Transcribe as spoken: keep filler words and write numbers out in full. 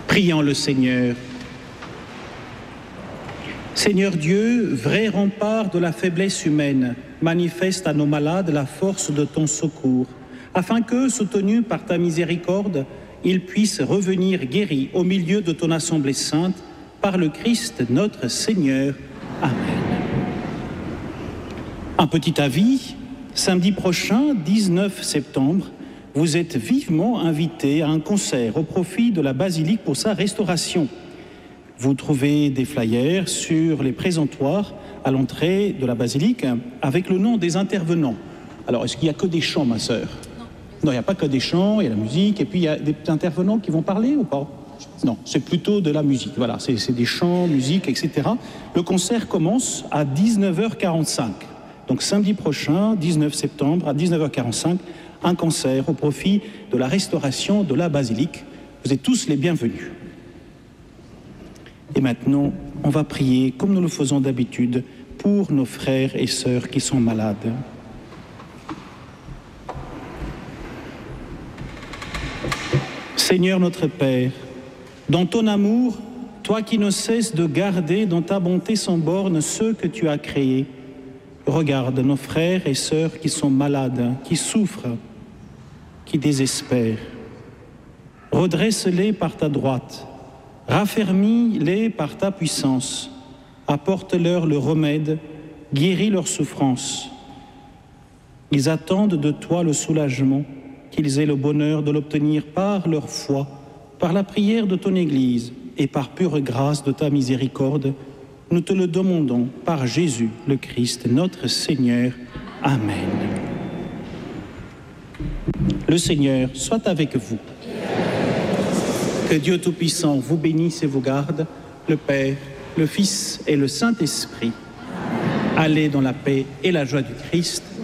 Prions le Seigneur. Seigneur Dieu, vrai rempart de la faiblesse humaine, manifeste à nos malades la force de ton secours, afin que, soutenus par ta miséricorde, ils puissent revenir guéris au milieu de ton assemblée sainte, par le Christ notre Seigneur. Amen. Un petit avis, samedi prochain, dix-neuf septembre, vous êtes vivement invités à un concert au profit de la basilique pour sa restauration. Vous trouvez des flyers sur les présentoirs à l'entrée de la basilique avec le nom des intervenants. Alors, est-ce qu'il n'y a que des chants, ma sœur? Non. Non, il n'y a pas que des chants, il y a la musique, et puis il y a des intervenants qui vont parler ou pas? Non, c'est plutôt de la musique. Voilà, c'est des chants, musique, et cetera. Le concert commence à dix-neuf heures quarante-cinq. Donc, samedi prochain, dix-neuf septembre, à dix-neuf heures quarante-cinq, un concert au profit de la restauration de la basilique. Vous êtes tous les bienvenus. Et maintenant, on va prier, comme nous le faisons d'habitude, pour nos frères et sœurs qui sont malades. Seigneur notre Père, dans ton amour, toi qui ne cesses de garder dans ta bonté sans borne ceux que tu as créés, regarde nos frères et sœurs qui sont malades, qui souffrent, qui désespèrent. Redresse-les par ta droite. Raffermis-les par ta puissance, apporte-leur le remède, guéris leurs souffrances. Ils attendent de toi le soulagement, qu'ils aient le bonheur de l'obtenir par leur foi, par la prière de ton Église et par pure grâce de ta miséricorde. Nous te le demandons par Jésus le Christ, notre Seigneur. Amen. Le Seigneur soit avec vous. Que Dieu Tout-Puissant vous bénisse et vous garde, le Père, le Fils et le Saint-Esprit. Allez dans la paix et la joie du Christ.